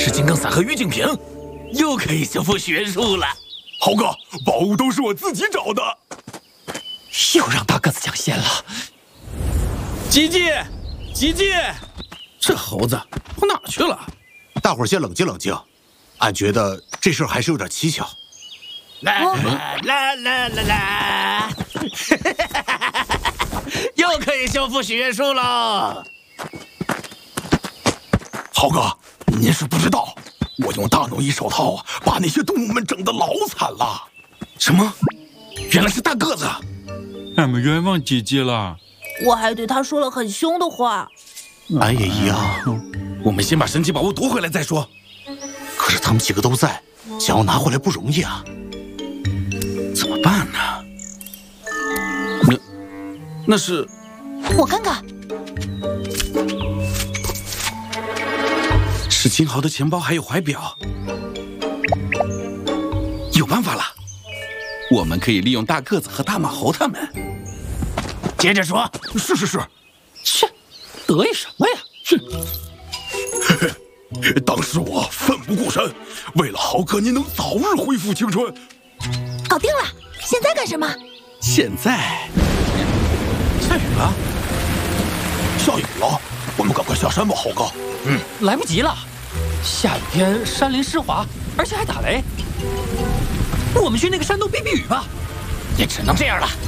是金刚伞和玉净瓶，又可以修复许愿树了。 豪哥，宝物都是我自己找的。 又让大个子抢先了。吉吉，吉吉，这猴子跑哪去了？ 大伙儿先冷静冷静，俺觉得这事儿还是有点蹊跷。 啦啦啦啦啦！又可以修复许愿树喽！ 豪哥，您是不知道，我用大诺伊手套把那些动物们整得老惨了。 什么？原来是大个子！ 俺们冤枉吉吉了。 我还对他说了很凶的话。 俺也一样。 我们先把神奇宝物夺回来再说。 可是他们几个都在，想要拿回来不容易啊。 怎么办呢？那是…… 我看看， 是金豪的钱包还有怀表。有办法了，我们可以利用大个子和大马猴他们。接着说。 是。 切，得意什么呀？ 当时我奋不顾身，为了豪哥您能早日恢复青春。 搞定了！现在干什么？ 现在下雨了， 我们赶快下山吧，豪哥。 来不及了，下雨天山林湿滑，而且还打雷。我们去那个山洞避避雨吧。 也只能这样了。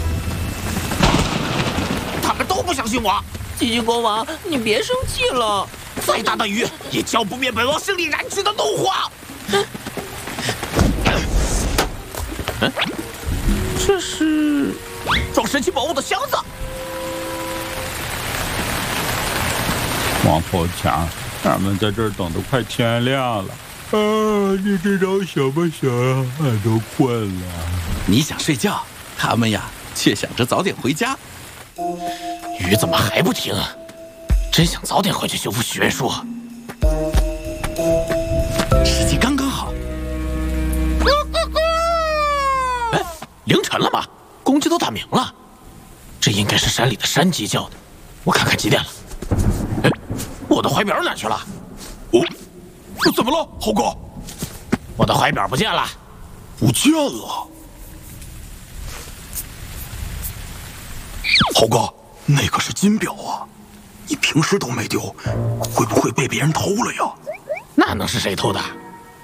他们都不相信我。 吉吉国王，你别生气了。 再大的雨也浇不灭本王心里燃起的怒火。这是装神奇宝物的箱子。 王婆强，俺们在这儿等得快天亮了。你知道想不想？俺都困了。 你想睡觉，他们呀却想着早点回家。雨怎么还不停？真想早点回去修复许愿树。时机刚刚好。哎，凌晨了吗？公鸡都打鸣了，这应该是山里的山鸡叫的。我看看几点了。哎，我的怀表哪去了？ 怎么了，豪哥？ 我的怀表不见了。 不见了。豪哥，那可是金表啊，你平时都没丢，会不会被别人偷了呀？ 那能是谁偷的？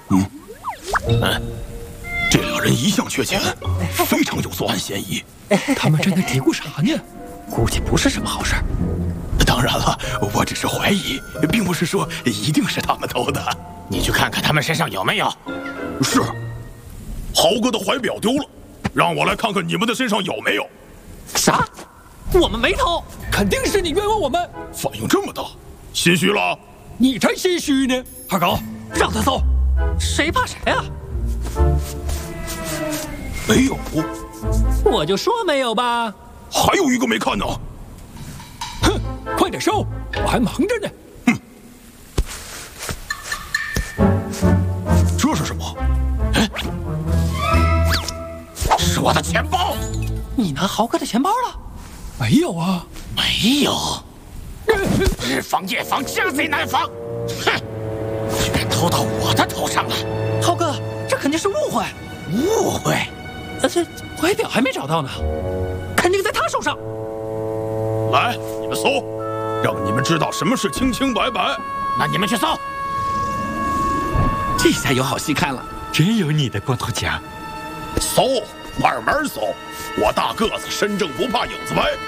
这俩人一向缺钱，非常有作案嫌疑。 他们正在嘀咕啥呢？估计不是什么好事。 当然了，我只是怀疑，并不是说一定是他们偷的。 你去看看他们身上有没有。 是。豪哥的怀表丢了，让我来看看你们的身上有没有。 啥？我们没偷，肯定是你冤枉我们。 反应这么大，心虚了？ 你才心虚呢！二狗，让他搜，谁怕谁啊？ 没有。 我就说没有吧。 还有一个没看呢。 哼，快点收，我还忙着呢。 这是什么？ 是我的钱包。 你拿豪哥的钱包了？没有啊。 没有。日防夜防，家贼难防。哼，居然偷到我的头上了。 豪哥，这肯定是误会。 误会？ 这怀表还没找到呢，肯定在他手上。 来，你们搜，让你们知道什么是清清白白。 那你们去搜。这下有好戏看了。 真有你的，光头强。 搜，慢慢搜。我大个子身正不怕影子白。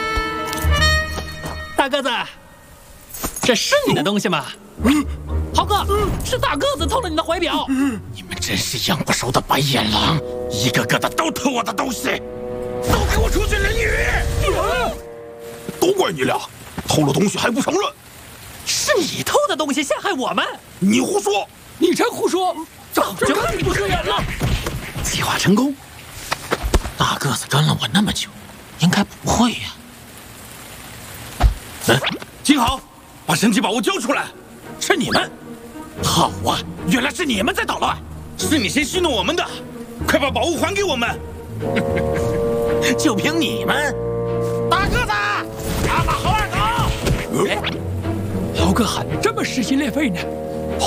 大个子，这是你的东西吗？豪哥，是大个子偷了你的怀表。 你们真是养不熟的白眼狼，一个个的都偷我的东西，都给我出去淋雨！ 都怪你俩，偷了东西还不承认。 是你偷的东西陷害我们。 你胡说！ 你才胡说！早就看你不顺眼了。 计划成功。大个子跟了我那么久，应该不会呀。金豪，把神奇宝物交出来！是你们！好啊，原来是你们在捣乱，是你先戏弄我们的，快把宝物还给我们！就凭你们！大个子，大马猴二狗！ 豪哥喊得这么撕心裂肺呢。